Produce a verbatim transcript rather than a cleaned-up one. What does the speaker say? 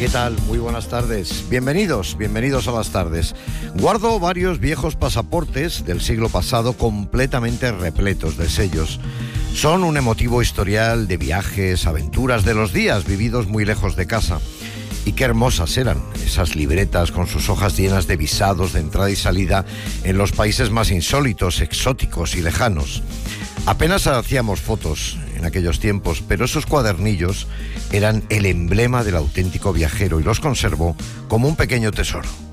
¿Qué tal? Muy buenas tardes. Bienvenidos, bienvenidos a las tardes. Guardo varios viejos pasaportes del siglo pasado completamente repletos de sellos. Son un emotivo historial de viajes, aventuras de los días vividos muy lejos de casa. Y qué hermosas eran esas libretas con sus hojas llenas de visados de entrada y salida en los países más insólitos, exóticos y lejanos. Apenas hacíamos fotos en aquellos tiempos, pero esos cuadernillos eran el emblema del auténtico viajero y los conservo como un pequeño tesoro.